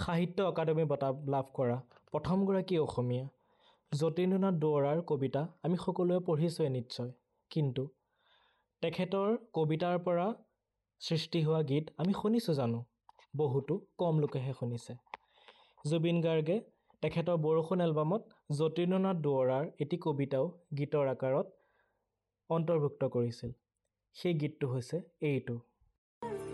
সাহিত্য অকাডেমি বঁটা লাভ কৰা প্ৰথমগৰাকী অসমীয়া। যতীন্দ্ৰনাথ দুৱৰাৰ কবিতা আমি সকলোৱে পঢ়িছোঁৱে নিশ্চয়, কিন্তু তেখেতৰ কবিতাৰ পৰা সৃষ্টি হোৱা গীত আমি শুনিছোঁ জানো? বহুতো কম লোকেহে শুনিছে। জুবিন গাৰ্গে তেখেতৰ বৰষুণ এলবামত যতীন্দ্ৰনাথ দুৱৰাৰ এটি কবিতাও গীতৰ আকাৰত অন্তৰ্ভুক্ত কৰিছিল। সেই গীতটো হৈছে এইটো।